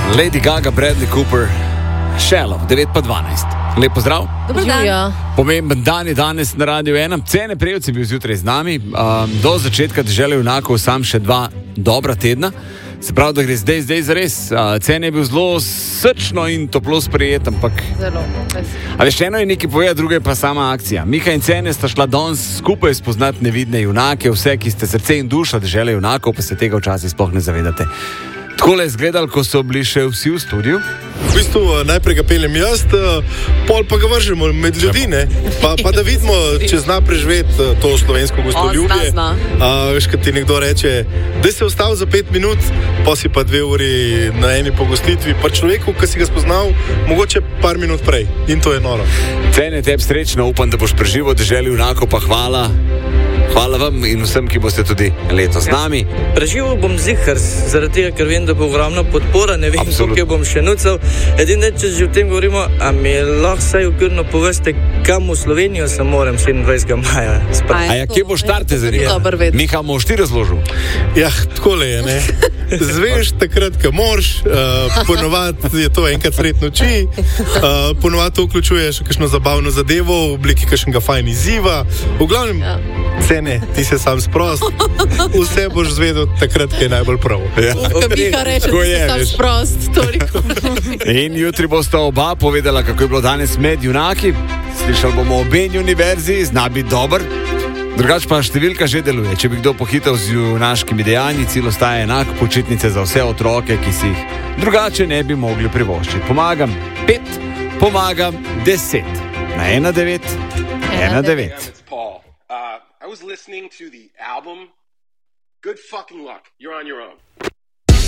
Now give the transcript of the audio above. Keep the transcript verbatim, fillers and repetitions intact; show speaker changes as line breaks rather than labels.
Lady Gaga, Bradley Cooper, Shallow, devet pa dvanajst. Lep pozdrav.
Dobar dan.
Ja.
Pomemben dan je danes na Radiu ena. Cene Prejevc je bil zjutraj z nami. Um, do začetka Dežele junakov sam še dva dobra tedna. Se pravi, da gre zdaj, zdaj zares. Uh, cene je bil zelo srčno in toplo sprejet, ampak...
Zelo.
A veš, eno je nekaj povedati, druga je pa sama akcija. Mika in Cene sta šla danes skupaj spoznati nevidne junake, vse, ki ste srce in duša Dežele junakov, pa se tega včasih sploh ne zavedate. Takole je izgledalo, ko so bili še vsi v studiu.
V bistvu najprej ga peljem jaz, pol pa ga vržemo med ljudi, ne? Pa, pa da vidimo, če zna preživeti to slovensko gostoljubje.
Zna,
zna. Veš, kad ti nekdo reče, da si ostal za pet minut, pa si pa dve uri na eni pogostitvi, pa človeku, ki si ga spoznal, mogoče par minut prej. In to je noro.
Cene, tebi srečno, upam, da boš preživel Deželi junakov, pa hvala. Hvala vam in vsem, ki boste tudi letos z nami.
Preživel bom zihar, zaradi tega, ker vem, da bo ogromna podpora, ne vem, koliko bom še nucal. Edino, če že o tem govorimo, a mi lahko saj okvirno poveste, kam v Slovenijo se moram sedemindvajsetega maja spraviti.
A ja, kje boš štarte zanima? Miha, moš ti razložil?
Ja, takole je, ne? Zveš takrat, ko moraš, uh, ponovadi je to enkrat sred noči, uh, ponovadi to vključuje še kakšno zabavno zadevo v obliki kakšnega fajn izziva. V glavnem, ja. Cene, ti se sam sprost, vse boš zvedel takrat, ki je najbolj prav.
Ja.
Ko Miha reče, da si sam sprost, toliko.
In jutri bosta oba povedala, kako je bilo danes med junaki. Slišali bomo obe univerzi, zna biti dober. Drugač pa številka že deluje. Če bi kdo pohital z junaškimi dejanji, cilj ostaja enak, počitnice za vse otroke, ki si jih drugače ne bi mogli privoščiti. Pomagam pet, pomagam deset. Na ena devet, ena devet.
I was listening to the album. Good fucking luck. You're on your own.